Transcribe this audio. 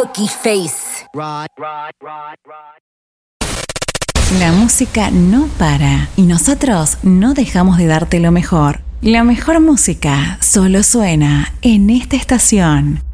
Cookie Face. La música no para y nosotros no dejamos de darte lo mejor. La mejor música solo suena en esta estación.